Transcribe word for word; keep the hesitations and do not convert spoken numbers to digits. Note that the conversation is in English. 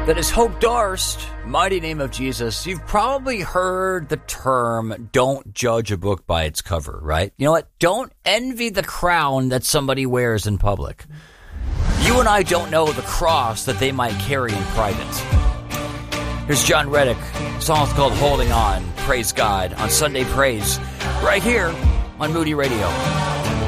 That is Hope Darst, Mighty Name of Jesus. You've probably heard the term, don't judge a book by its cover, right? You know what? Don't envy the crown that somebody wears in public. You and I don't know the cross that they might carry in private. Here's John Reddick. The song's called Holding On. Praise God on Sunday Praise, right here on Moody Radio.